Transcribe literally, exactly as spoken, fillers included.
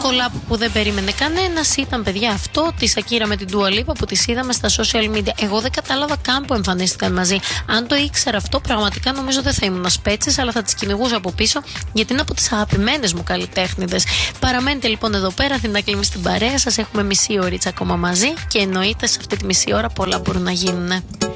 κολάπ που δεν περίμενε κανένας ήταν, παιδιά, αυτό τη Σακύρα με την Dua Lipa που τις είδαμε στα social media. Εγώ δεν κατάλαβα καν που εμφανίστηκαν μαζί. Αν το ήξερα αυτό, πραγματικά νομίζω δεν θα ήμουν σπέτσες, αλλά θα τις κυνηγούσα από πίσω, γιατί είναι από τις αγαπημένες μου καλλιτέχνηδες. Παραμένετε λοιπόν εδώ πέρα, Αθηνά Κλίμη στην παρέα σας. Έχουμε μισή ωρίτσα ακόμα μαζί και εννοείται σε αυτή τη μισή ώρα πολλά μπορούν να γίνουν.